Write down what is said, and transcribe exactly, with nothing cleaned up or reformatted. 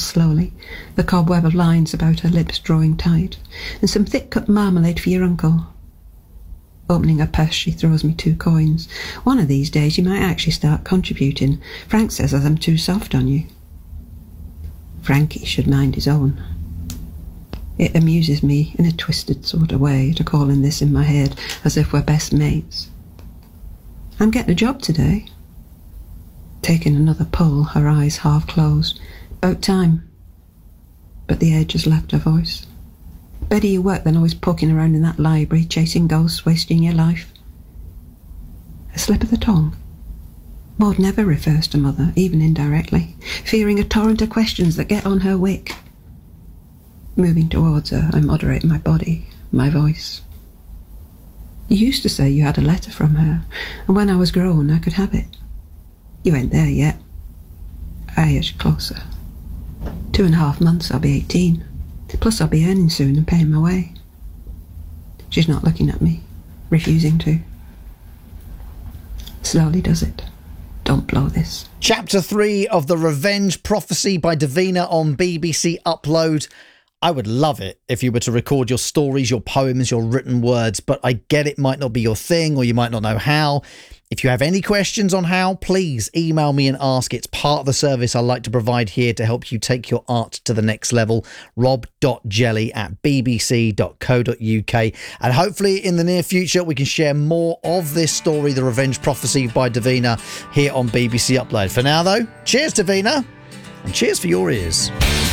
close slowly, the cobweb of lines about her lips drawing tight. "And some thick-cut marmalade for your uncle." Opening her purse, she throws me two coins. "One of these days you might actually start contributing. Frank says I'm too soft on you." Frankie should mind his own. It amuses me in a twisted sort of way to call in this in my head as if we're best mates. "I'm getting a job today." Taking another pull, her eyes half closed. "About time." But the edge has left her voice. "Better you work than always poking around in that library, chasing ghosts, wasting your life." A slip of the tongue. Maud never refers to Mother, even indirectly, fearing a torrent of questions that get on her wick. Moving towards her, I moderate my body, my voice. "You used to say you had a letter from her, and when I was grown I could have it. You ain't there yet." I edge closer. Two and a half months I'll be eighteen. Plus I'll be earning soon and paying my way. She's not looking at me, refusing to. Slowly does it. Don't blow this. Chapter three of The Revenge Prophecy by Davina on B B C Upload. I would love it if you were to record your stories, your poems, your written words, but I get it might not be your thing or you might not know how. If you have any questions on how, please email me and ask. It's part of the service I like to provide here to help you take your art to the next level. rob dot jelly at b b c dot co dot u k. And hopefully in the near future we can share more of this story, The Revenge Prophecy by Davina, here on B B C Upload. For now though, cheers Davina, and cheers for your ears.